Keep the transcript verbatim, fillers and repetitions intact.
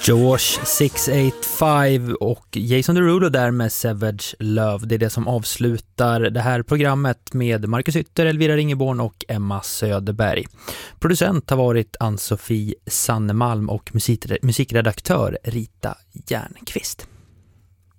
Josh sex åtta fem och Jason Derulo där med Savage Love. Det är det som avslutar det här programmet med Marcus Ytter, Elvira Ringeborn och Emma Söderberg. Producent har varit Ann-Sofie Sannemalm och musikredaktör Rita Järnqvist.